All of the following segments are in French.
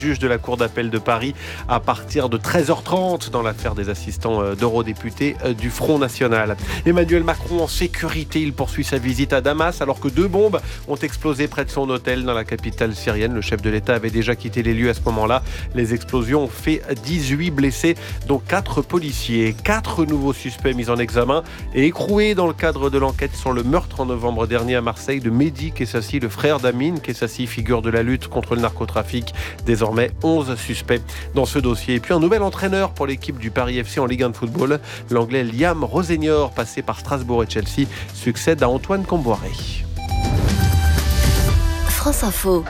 Juge de la Cour d'appel de Paris à partir de 13h30 dans l'affaire des assistants d'eurodéputés du Front National. Emmanuel Macron en sécurité, il poursuit sa visite à Damas alors que 2 bombes ont explosé près de son hôtel dans la capitale syrienne. Le chef de l'État avait déjà quitté les lieux à ce moment-là. Les explosions ont fait 18 blessés, dont 4 policiers. 4 nouveaux suspects mis en examen et écroués dans le cadre de l'enquête sur le meurtre en novembre dernier à Marseille de Mehdi Kessassi, le frère d'Amine Kessassi, figure de la lutte contre le narcotrafic. Désormais 11 suspects dans ce dossier. Et puis un nouvel entraîneur pour l'équipe du Paris FC en Ligue 1 de football. L'anglais Liam Rosenior, passé par Strasbourg et Chelsea, succède à Antoine Comboiré. France Info.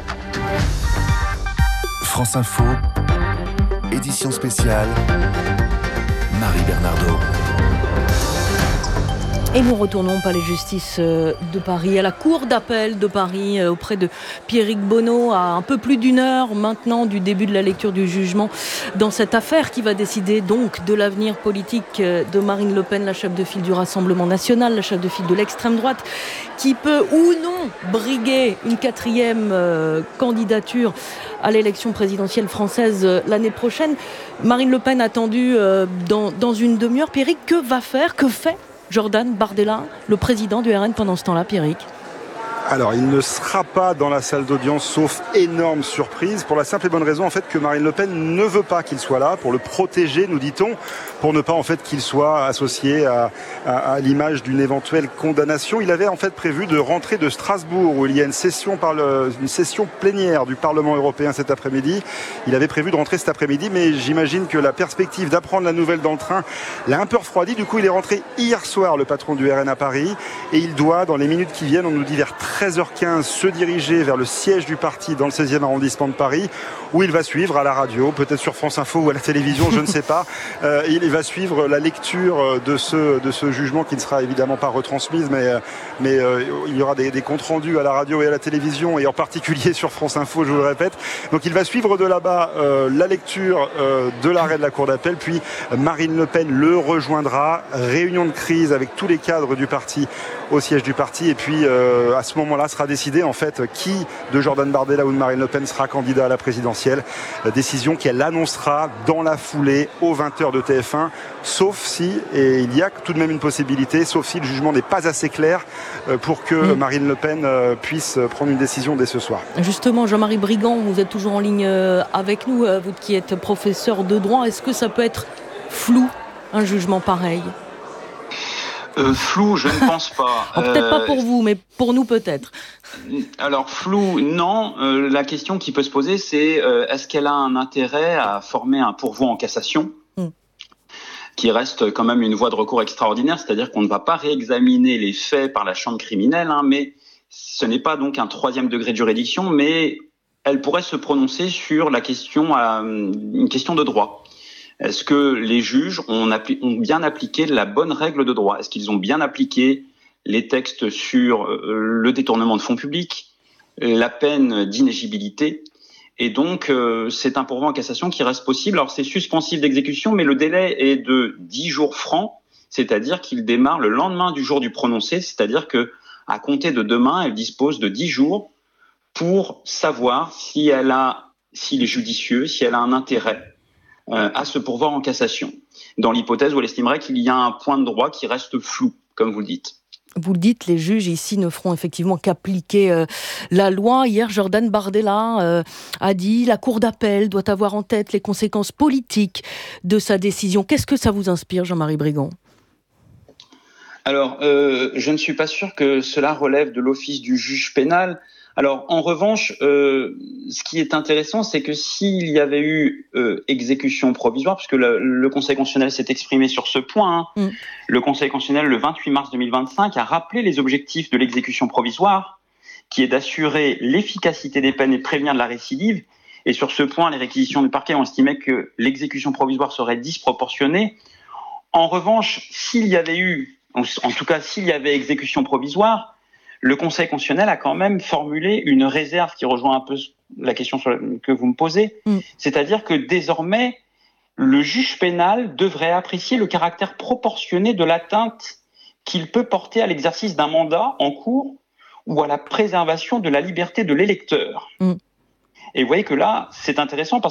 France Info, édition spéciale, Marie Bernardo. Et nous retournons au palais de justice de Paris, à la cour d'appel de Paris, auprès de Pierrick Bonneau, à un peu plus d'1 heure maintenant du début de la lecture du jugement dans cette affaire qui va décider donc de l'avenir politique de Marine Le Pen, la chef de file du Rassemblement National, la chef de file de l'extrême droite, qui peut ou non briguer une 4e candidature à l'élection présidentielle française l'année prochaine. Marine Le Pen attendue dans une demi-heure. Pierrick, que fait Jordan Bardella, le président du RN pendant ce temps-là, Pierrick? Alors, il ne sera pas dans la salle d'audience, sauf énorme surprise, pour la simple et bonne raison en fait que Marine Le Pen ne veut pas qu'il soit là, pour le protéger, nous dit-on, pour ne pas en fait qu'il soit associé à l'image d'une éventuelle condamnation. Il avait en fait prévu de rentrer de Strasbourg, où il y a une session plénière du Parlement européen cet après-midi. Il avait prévu de rentrer cet après-midi, mais j'imagine que la perspective d'apprendre la nouvelle dans le train l'a un peu refroidi. Du coup, il est rentré hier soir, le patron du RN à Paris, et il doit, dans les minutes qui viennent, on nous dit vers 13h15, se diriger vers le siège du parti dans le 16e arrondissement de Paris, où il va suivre à la radio, peut-être sur France Info ou à la télévision, je ne sais pas. Il va suivre la lecture de ce jugement qui ne sera évidemment pas retransmise, mais il y aura des comptes rendus à la radio et à la télévision, et en particulier sur France Info, je vous le répète. Donc il va suivre de là-bas la lecture de l'arrêt de la Cour d'appel, puis Marine Le Pen le rejoindra, réunion de crise avec tous les cadres du parti au siège du parti, et puis à ce moment-là sera décidé en fait qui de Jordan Bardella ou de Marine Le Pen sera candidat à la présidentielle. Décision qu'elle annoncera dans la foulée aux 20h de TF1, sauf si, et il y a tout de même une possibilité, sauf si le jugement n'est pas assez clair pour que Marine Le Pen puisse prendre une décision dès ce soir. Justement, Jean-Marie Brigand, vous êtes toujours en ligne avec nous, vous qui êtes professeur de droit. Est-ce que ça peut être flou, un jugement pareil ? Flou, je ne pense pas. Peut-être pas pour vous, mais pour nous peut-être. Alors flou, non. La question qui peut se poser, c'est est-ce qu'elle a un intérêt à former un pourvoi en cassation, qui reste quand même une voie de recours extraordinaire, c'est-à-dire qu'on ne va pas réexaminer les faits par la chambre criminelle, mais ce n'est pas donc un 3e degré de juridiction, mais elle pourrait se prononcer sur la question, une question de droit. Est-ce que les juges ont bien appliqué la bonne règle de droit ? Est-ce qu'ils ont bien appliqué les textes sur le détournement de fonds publics, la peine d'inéligibilité ? Et donc, c'est un pourvoi en cassation qui reste possible. Alors, c'est suspensif d'exécution, mais le délai est de 10 jours francs, c'est-à-dire qu'il démarre le lendemain du jour du prononcé, c'est-à-dire que à compter de demain, elle dispose de 10 jours pour savoir s'il est judicieux, si elle a un intérêt à se pourvoir en cassation, dans l'hypothèse où elle estimerait qu'il y a un point de droit qui reste flou, comme vous le dites. Vous le dites, les juges ici ne feront effectivement qu'appliquer la loi. Hier, Jordan Bardella a dit « La Cour d'appel doit avoir en tête les conséquences politiques de sa décision ». Qu'est-ce que ça vous inspire, Jean-Marie Brigand ? Alors, je ne suis pas sûr que cela relève de l'office du juge pénal. Alors, en revanche, ce qui est intéressant, c'est que s'il y avait eu exécution provisoire, puisque le Conseil constitutionnel s'est exprimé sur ce point, le Conseil constitutionnel, le 28 mars 2025, a rappelé les objectifs de l'exécution provisoire, qui est d'assurer l'efficacité des peines et de prévenir de la récidive. Et sur ce point, les réquisitions du parquet ont estimé que l'exécution provisoire serait disproportionnée. En revanche, s'il y avait exécution provisoire, le Conseil constitutionnel a quand même formulé une réserve qui rejoint un peu la question que vous me posez. C'est-à-dire que désormais, le juge pénal devrait apprécier le caractère proportionné de l'atteinte qu'il peut porter à l'exercice d'un mandat en cours ou à la préservation de la liberté de l'électeur. Et vous voyez que là, c'est intéressant parce